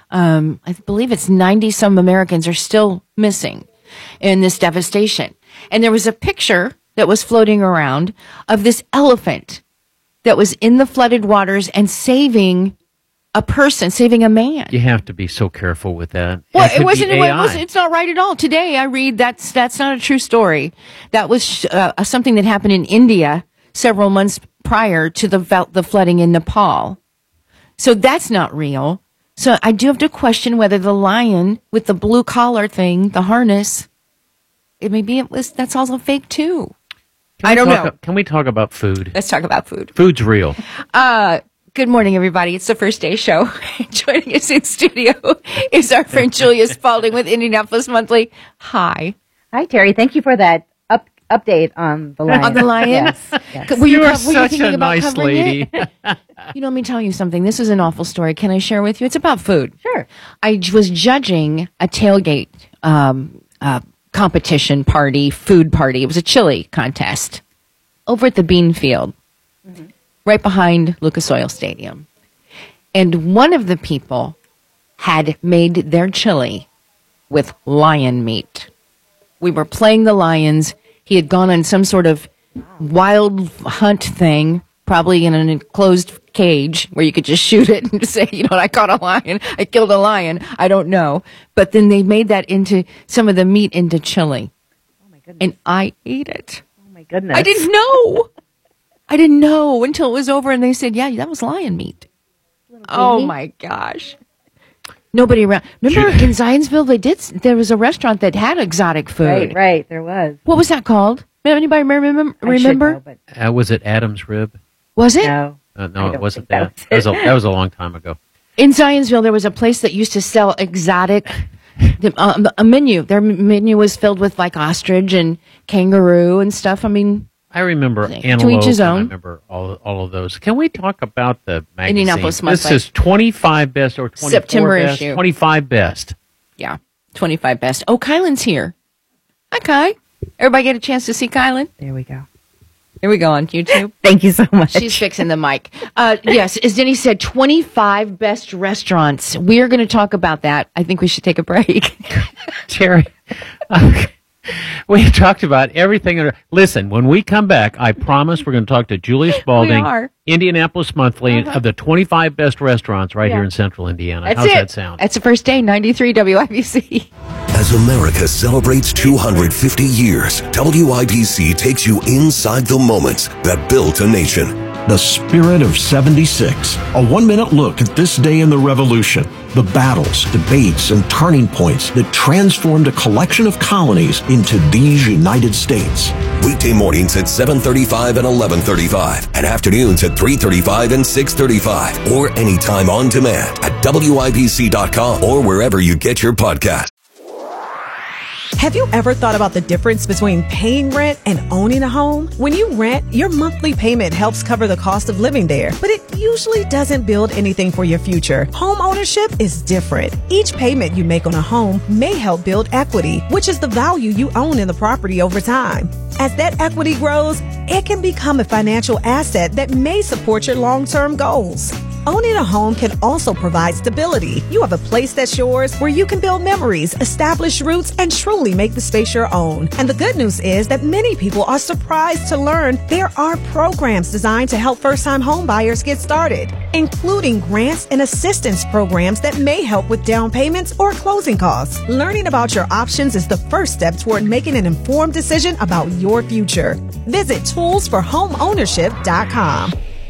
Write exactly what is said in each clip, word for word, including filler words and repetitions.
Um, I believe it's ninety some Americans are still missing in this devastation. And there was a picture that was floating around of this elephant that was in the flooded waters and saving a person, saving a man. You have to be so careful with that. Well, it, it wasn't, it wasn't. It's not right at all. Today, I read that's that's not a true story. That was uh, something that happened in India several months prior to the the flooding in Nepal. So that's not real. So I do have to question whether the lion with the blue collar thing, the harness, it maybe it was that's also fake too. I don't talk, know. Can we talk about food? Let's talk about food. Food's real. Uh, good morning, everybody. It's the First Day Show. Joining us in studio is our friend Julia Spalding with Indianapolis Monthly. Hi. Hi, Terry. Thank you for that up, update on the lion. On the lion? Yes. yes. Were you, you are were such you a nice lady. You know, let me tell you something. This is an awful story. Can I share with you? It's about food. Sure. I j- was judging a tailgate um, uh, competition party, food party. It was a chili contest over at the Bean Field, mm-hmm. right behind Lucas Oil Stadium. And one of the people had made their chili with lion meat. We were playing the lions. He had gone on some sort of wild hunt thing, probably in an enclosed cage where you could just shoot it and say, you know, I caught a lion, I killed a lion, I don't know. But then they made that into, some of the meat into chili. Oh my goodness. And I ate it. Oh my goodness. I didn't know. I didn't know until it was over and they said, yeah, that was lion meat. Oh my gosh. Nobody around. Remember in Zionsville, they did, there was a restaurant that had exotic food. Right, right, there was. What was that called? Anybody remember? remember? Know, but Uh, was it Adam's Rib? Was it? no. Uh, no, I it don't wasn't think that. that That was, was a, that was a long time ago. In Zionsville, there was a place that used to sell exotic, the, um, a menu. Their menu was filled with like ostrich and kangaroo and stuff. I mean, I remember To Antelope. each his and I own. remember all all of those. Can we talk about the magazine? Indianapolis This Monthly. is twenty-five best or twenty-four September best? issue. twenty-five best. yeah, twenty-five best. Oh, Kylan's here. Hi, Kai. Everybody get a chance to see Kylan? There we go. Here we go on YouTube. Thank you so much. She's fixing the mic. Uh, yes, as Denny said, twenty-five best restaurants. We are going to talk about that. I think we should take a break. Terry, okay. We talked about everything. Listen, when we come back, I promise we're going to talk to Julia Spalding, We are. Indianapolis Monthly, Uh-huh. of the twenty-five best restaurants right Yeah. here in Central Indiana. That's How's it. that sound? That's the First Day, ninety-three W I B C. As America celebrates two hundred fifty years, W I B C takes you inside the moments that built a nation. The Spirit of seventy-six, a one-minute look at this day in the Revolution, the battles, debates, and turning points that transformed a collection of colonies into these United States. Weekday mornings at seven thirty-five and eleven thirty-five, and afternoons at three thirty-five and six thirty-five, or anytime on demand at W I B C dot com or wherever you get your podcast. Have you ever thought about the difference between paying rent and owning a home? When you rent, your monthly payment helps cover the cost of living there, but it usually doesn't build anything for your future. Home ownership is different. Each payment you make on a home may help build equity, which is the value you own in the property over time. As that equity grows, it can become a financial asset that may support your long-term goals. Owning a home can also provide stability. You have a place that's yours where you can build memories, establish roots, and truly make the space your own. And the good news is that many people are surprised to learn there are programs designed to help first-time home buyers get started, including grants and assistance programs that may help with down payments or closing costs. Learning about your options is the first step toward making an informed decision about your future. Visit tools for home ownership dot com.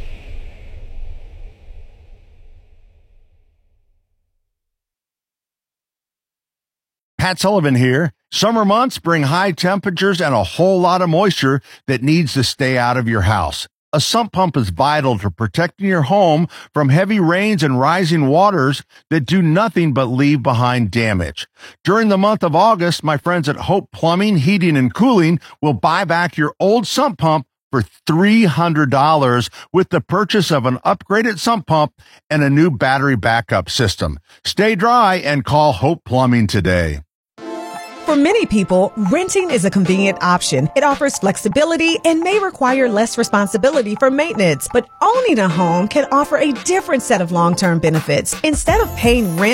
Pat Sullivan here. Summer months bring high temperatures and a whole lot of moisture that needs to stay out of your house. A sump pump is vital to protecting your home from heavy rains and rising waters that do nothing but leave behind damage. During the month of August, my friends at Hope Plumbing, Heating, and Cooling will buy back your old sump pump for three hundred dollars with the purchase of an upgraded sump pump and a new battery backup system. Stay dry and call Hope Plumbing today. For many people, renting is a convenient option. It offers flexibility and may require less responsibility for maintenance. But owning a home can offer a different set of long-term benefits. Instead of paying rent